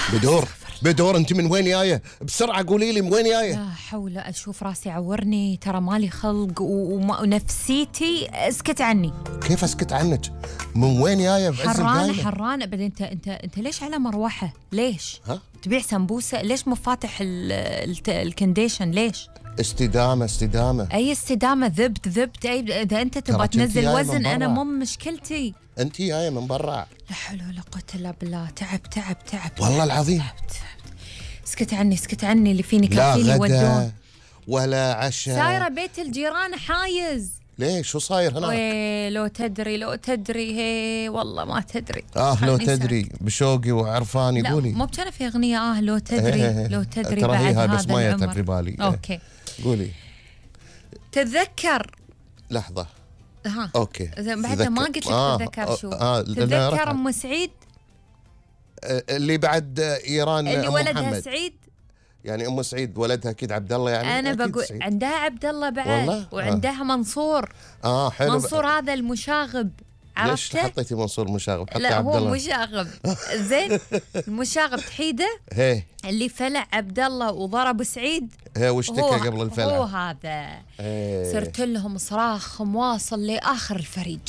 بدور انت من وين جايه؟ بسرعه قولي لي من وين جايه؟ لا حول، اشوف راسي عورني، ترى مالي خلق ونفسيتي. اسكت عني. كيف اسكت عنك؟ من وين جايه بعز القايمه؟ حرانه بعدين. انت ليش على مروحه؟ ليش؟ ها؟ تبيع سمبوسه؟ ليش مفاتح الكنديشن؟ ليش؟ استدامه. اي استدامه؟ ذبت. اي اذا انت تبغى تنزل وزن انا مو مشكلتي. انت جايه من برا. لا حول ولا قوه الا بالله. تعب والله العظيم. اسكت عني اللي فيني كافيني ودون. لا غدا ولا عشاء. سايره بيت الجيران حايز. ليش شو صاير هناك؟ لو تدري هي والله ما تدري. لو تدري بشوقي وعرفاني. قولي. لا مو كان في اغنيه لو تدري لو تدري ترى بعد هذا هذا بس ما العمر. في بالي. اوكي قولي. تتذكر لحظه. اوكي بعد ما قلت لك تتذكر شو؟ تتذكر ام سعيد اللي بعد ايران اللي ولدها محمد. سعيد. يعني ام سعيد ولدها اكيد عبد الله. يعني انا بقول عندها عبد الله بعد والله؟ وعندها منصور. حلو. منصور هذا المشاغب، عرفته؟ ليش حطيتي منصور مشاغب؟ حطي لا عبد الله. هو مشاغب. زين المشاغب تحيده اللي فلع عبد الله وضرب سعيد. واشتكى قبل الفلع. هو هذا. صرت لهم صراخ مواصل لاخر الفريج.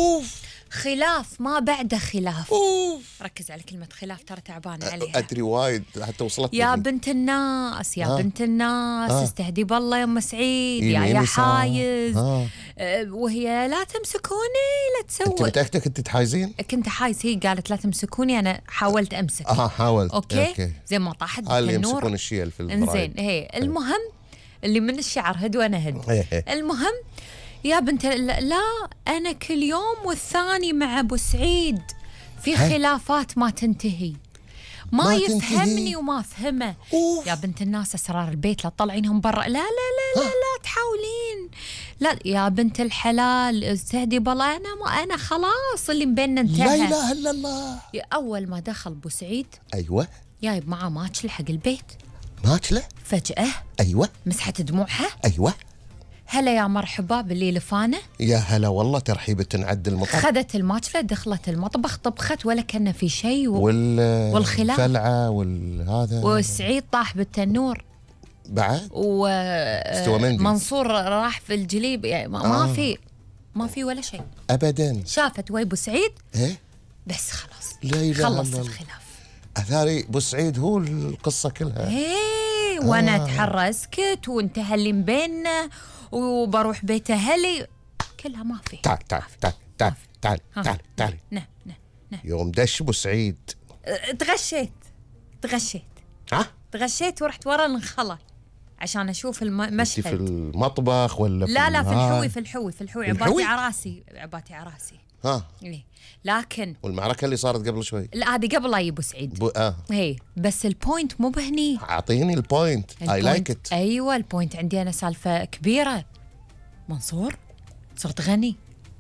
خلاف ما بعده خلاف. ركز على كلمة خلاف، ترى تعبانة عليها. أدري وايد حتى وصلت. يا بنت الناس بنت الناس استهدي بالله يا أم سعيد يا حايز. وهي لا تمسكوني لا تسوي. أنت متأكدة كنت تحايزين؟ كنت حايز. هي قالت لا تمسكوني، أنا حاولت أمسك. حاولت. أوكي. زي ما طاحت اللي يمسكون الشيل في الضرايب. انزين المهم اللي من الشعر هد وأنا هد. المهم يا بنت لا أنا كل يوم والثاني مع أبو سعيد في خلافات ما تنتهي. ما يفهمني وما أفهمه. يا بنت الناس أسرار البيت لا تطلعينهم برا. لا تحاولين. لا يا بنت الحلال استهدي بالله. أنا خلاص اللي بيننا انتهى. لا إله إلا الله. أول ما دخل أبو سعيد جايب معاه ماتشلة حق البيت. ماتشلة؟ فجأة مسحت دموعها. هلا يا مرحبا باللي لفانه. يا هلا والله ترحيبة تنعد المطبخ. خذت الماتشلة دخلت المطبخ طبخت ولا كان في شيء. والخلاف والفلعة والهذا. وسعيد طاح بالتنور بعد. منصور راح في الجليب. يعني ما في ولا شيء أبدا. شافت ويبو سعيد بس خلاص. خلص الخلاف. أثاري بو سعيد هو القصة كلها. وانا اتحرى اسكت وانتهى اللي بيننا وبروح بيت اهلي كلها ما في. تعال. يوم دش ابو سعيد تغشيت ورحت ورا الخلا عشان اشوف المشهد. في المطبخ ولا لا في الحوي عباتي عراسي. لكن والمعركة اللي صارت قبل شوي. لا هذه قبل لا يبو سعيد. هي بس البوينت مو بهني. اعطيني البوينت. اي لايك ات. ايوه البوينت عندي انا سالفة كبيرة. منصور صرت غني.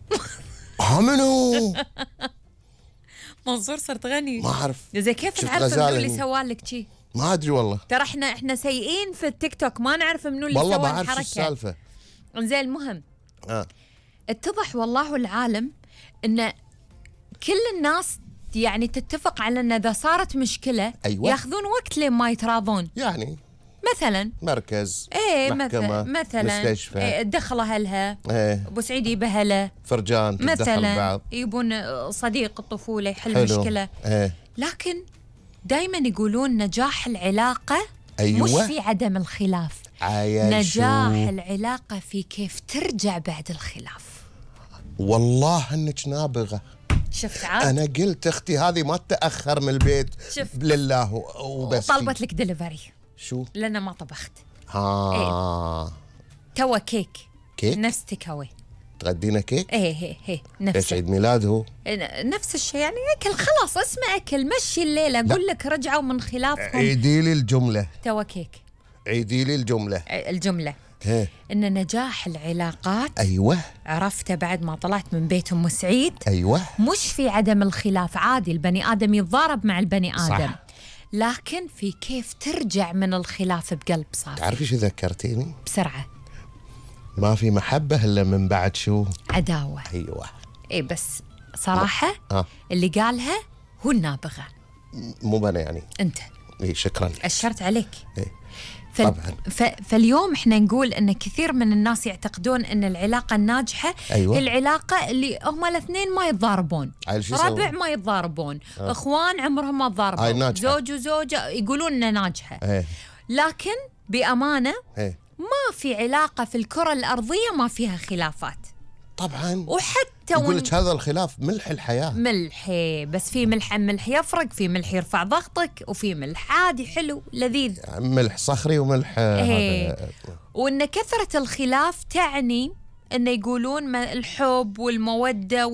منو؟ منصور صرت غني. ما اعرف. زي كيف تعرف منو اللي سوالك شي؟ ما ادري والله. ترى احنا سيئين في التيك توك ما نعرف منو اللي سوى الحركة. والله ما اعرف السالفة. زين المهم اتضح والله العالم ان كل الناس يعني تتفق على ان اذا صارت مشكلة ياخذون وقت لين ما يتراضون. يعني مثلا مركز محكمة مثلا مستشفى دخل اهلها. ابو سعيد يبهله فرجان مثلا بعض. يبون صديق الطفولة يحل مشكلة. لكن دايما يقولون نجاح العلاقة مش في عدم الخلاف. نجاح العلاقة في كيف ترجع بعد الخلاف. والله انك نابغة. شفت عاد؟ أنا قلت أختي هذه ما تتأخر من البيت. لله وبس. طلبت لك دليفري. شو؟ لأن ما طبخت. توا كيك نفس تيكاوي. تغدينا كيك؟ ايه نفس عيد ميلاد هو نفس الشيء. يعني أكل خلاص اسمه أكل. مشي الليلة. أقول لك رجعوا من خلافهم. عيدي لي الجملة. توا كيك. عيدي لي الجملة. إن نجاح العلاقات عرفته بعد ما طلعت من بيت أم سعيد. مش في عدم الخلاف. عادي البني آدم يتضارب مع البني آدم صح. لكن في كيف ترجع من الخلاف بقلب صافي. تعرفي شو ذكرتيني؟ بسرعة. ما في محبة إلا من بعد شو؟ عداوة. بس صراحة اللي قالها هو النابغة. مو أنا يعني. أنت. إيه شكرا. أشرت عليك. إيه. طبعا. فاليوم احنا نقول ان كثير من الناس يعتقدون ان العلاقه الناجحه أيوة. العلاقه اللي هم الاثنين ما يتضاربون، ربع ما يتضاربون، اخوان عمرهم ما تضاربوا، زوج وزوجه يقولون انها ناجحه. لكن بامانه ما في علاقه في الكره الارضيه ما فيها خلافات. طبعا. وحتى يقول لك هذا الخلاف ملح الحياه. ملح، بس في ملح يفرق، في ملح يرفع ضغطك، وفي ملح عادي حلو لذيذ، ملح صخري وملح هذا. وان كثره الخلاف تعني انه يقولون الحب والموده